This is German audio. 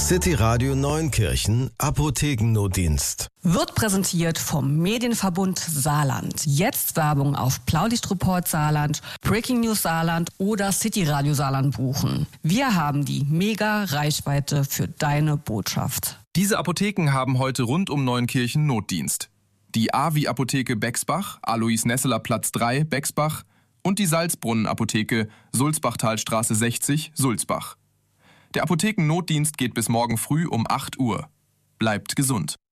City Radio Neunkirchen Apothekennotdienst. Wird präsentiert vom Medienverbund Saarland. Jetzt Werbung auf Blaulichtreport Saarland, Breaking News Saarland oder City Radio Saarland buchen. Wir haben die Mega-Reichweite für deine Botschaft. Diese Apotheken haben heute rund um Neunkirchen Notdienst. Die AVI-Apotheke Bexbach, Alois-Nesseler Platz 3, Bexbach und die Salzbrunnen-Apotheke, Sulzbachtalstraße 60, Sulzbach. Der Apothekennotdienst geht bis morgen früh um 8 Uhr. Bleibt gesund.